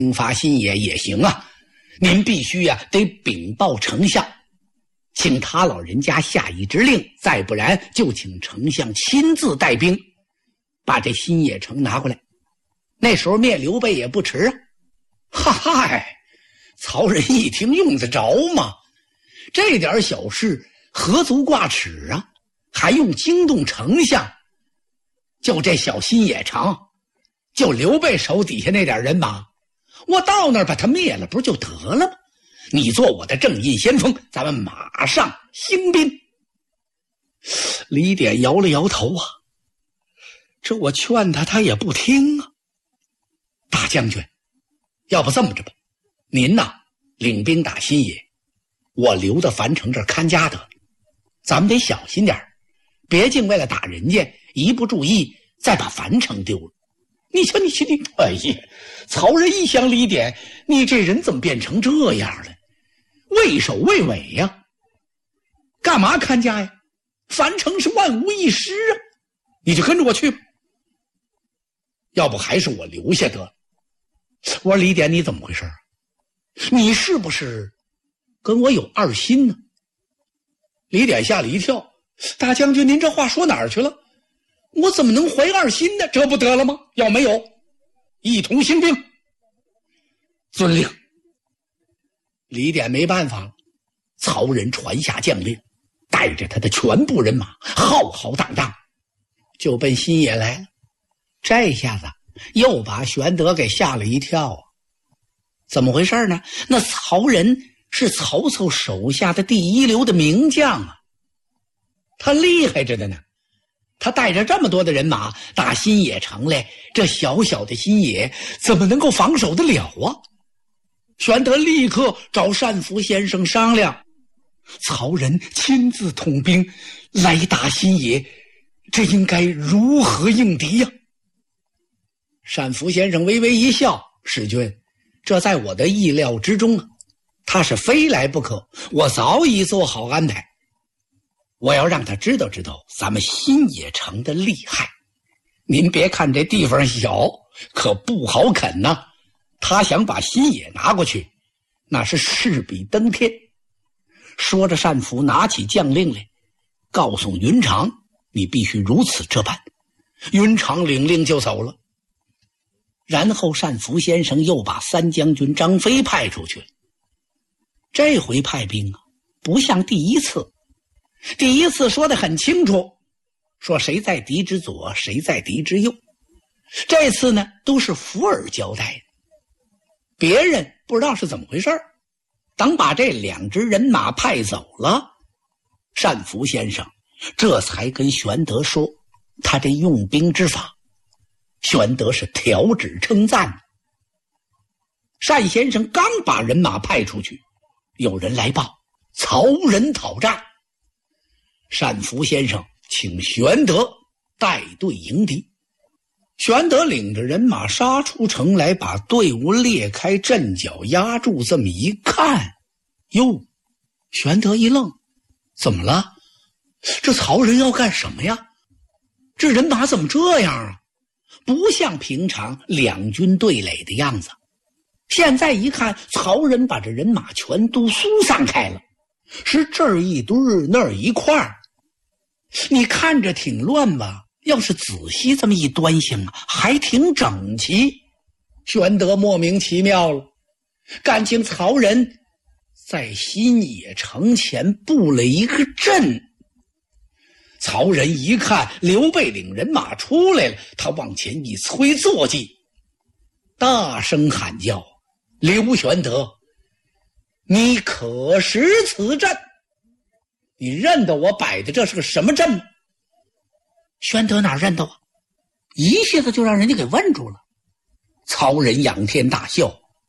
征伐新野也行啊，您必须得禀报丞相，请他老人家下一支令，再不然就请丞相亲自带兵把这新野城拿过来，那时候灭刘备也不迟啊。哈哈，曹仁一听用得着吗？这点小事何足挂齿啊，还用惊动丞相？就这小新野城，就刘备手底下那点人马，我到那儿把他灭了不就得了吗？你做我的正印先锋，咱们马上兴兵。李典摇了摇头啊，这我劝他，他也不听啊。大将军，要不这么着吧，您领兵打新野，我留到樊城这儿看家得了。咱们得小心点，别竟为了打人家一不注意再把樊城丢了。你瞧，哎呀，曹仁一想李典，你这人怎么变成这样了？畏首畏尾呀，干嘛看家呀？樊城是万无一失啊，你就跟着我去吧。要不还是我留下得了。我说李典，你怎么回事啊？你是不是跟我有二心呢？李典吓了一跳，大将军您这话说哪儿去了？我怎么能怀二心呢？这不得了吗？要没有，一同兴兵。遵令。李典没办法了，曹仁传下将令，带着他的全部人马浩浩荡荡就奔新野来了。这下子又把玄德给吓了一跳啊！怎么回事呢？那曹仁是曹操手下的第一流的名将啊，他厉害着的呢。他带着这么多的人马打新野城来，这小小的新野怎么能够防守得了啊？玄德立刻找单福先生商量，曹仁亲自统兵来打新野，这应该如何应敌呀？单福先生微微一笑，使君，这在我的意料之中啊，他是非来不可，我早已做好安排。我要让他知道知道咱们新野城的厉害。您别看这地方小，可不好啃呐。他想把新野拿过去，那是势比登天。说着，单福拿起将令来，告诉云长，你必须如此这般。云长领令就走了。然后单福先生又把三将军张飞派出去了。这回派兵啊，不像第一次。第一次说得很清楚，说谁在敌之左，谁在敌之右。这次呢，都是伏尔交代的，别人不知道是怎么回事。当把这两支人马派走了，单福先生这才跟玄德说他这用兵之法。玄德是调指称赞。单先生刚把人马派出去，有人来报曹仁讨战。单福先生请玄德带队迎敌。玄德领着人马杀出城来，把队伍裂开，阵脚压住。这么一看，哟，玄德一愣，怎么了？这曹仁要干什么呀？这人马怎么这样啊？不像平常两军对垒的样子。现在一看，曹仁把这人马全都疏散开了，是这儿一堆儿那儿一块儿。你看着挺乱吧，要是仔细这么一端详啊，还挺整齐。玄德莫名其妙了，感情曹仁在新野城前布了一个阵。曹仁一看刘备领人马出来了，他往前一催坐骑，大声喊叫：刘玄德，你可识此阵？你认得我摆的这是个什么阵吗？玄德哪认得啊？一下子就让人家给问住了。曹仁仰天大笑，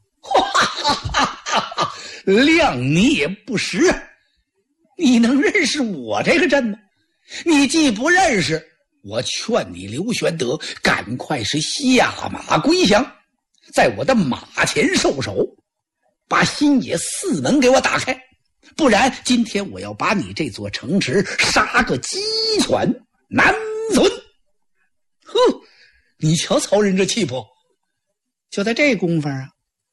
谅你也不识，你能认识我这个阵吗？你既不认识，我劝你刘玄德赶快是下马归降，在我的马前受首，把新野四门给我打开，不然今天我要把你这座城池杀个鸡犬难存。哼，你瞧曹仁这气魄。就在这功夫啊，